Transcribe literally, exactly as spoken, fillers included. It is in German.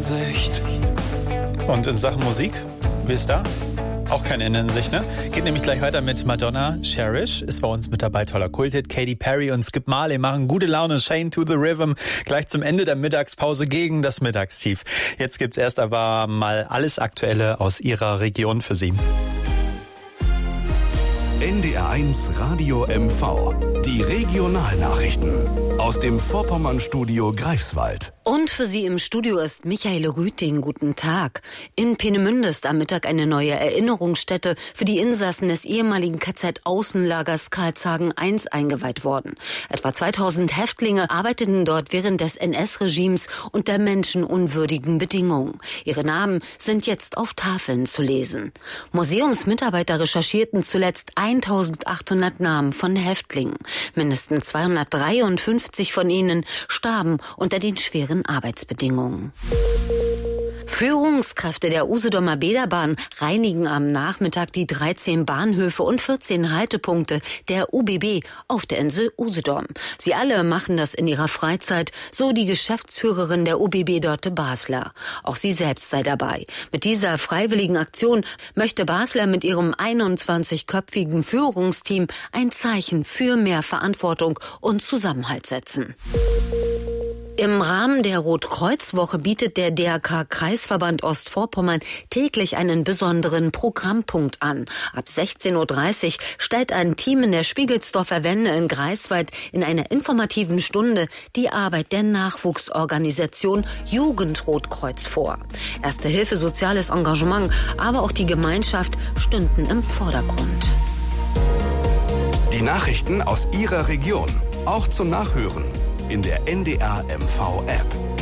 Sicht. Und in Sachen Musik, wie ist da? Auch kein Ende in sich, ne? Geht nämlich gleich weiter mit Madonna. Cherish ist bei uns mit dabei, toller Kulthit. Katy Perry und Skip Marley machen gute Laune. Shane to the Rhythm gleich zum Ende der Mittagspause gegen das Mittagstief. Jetzt gibt's erst aber mal alles Aktuelle aus Ihrer Region für Sie. N D R eins Radio M V. Die Regionalnachrichten aus dem Vorpommernstudio Greifswald. Und für Sie im Studio ist Michael Rüting. Guten Tag. In Peenemünde ist am Mittag eine neue Erinnerungsstätte für die Insassen des ehemaligen K Z-Außenlagers Karlshagen eins eingeweiht worden. Etwa zweitausend Häftlinge arbeiteten dort während des N S-Regimes unter menschenunwürdigen Bedingungen. Ihre Namen sind jetzt auf Tafeln zu lesen. Museumsmitarbeiter recherchierten zuletzt eintausendachthundert Namen von Häftlingen. Mindestens zweihundertdreiundfünfzig von ihnen starben unter den schweren Arbeitsbedingungen. Führungskräfte der Usedomer Bäderbahn reinigen am Nachmittag die dreizehn Bahnhöfe und vierzehn Haltepunkte der U B B auf der Insel Usedom. Sie alle machen das in ihrer Freizeit, so die Geschäftsführerin der U B B Dörte Basler. Auch sie selbst sei dabei. Mit dieser freiwilligen Aktion möchte Basler mit ihrem einundzwanzigköpfigen Führungsteam ein Zeichen für mehr Verantwortung und Zusammenhalt setzen. Im Rahmen der Rotkreuzwoche bietet der D R K-Kreisverband Ostvorpommern täglich einen besonderen Programmpunkt an. Ab sechzehn Uhr dreißig stellt ein Team in der Spiegelsdorfer Wende in Greifswald in einer informativen Stunde die Arbeit der Nachwuchsorganisation Jugendrotkreuz vor. Erste Hilfe, soziales Engagement, aber auch die Gemeinschaft stünden im Vordergrund. Die Nachrichten aus Ihrer Region, auch zum Nachhören in der N D R M V App.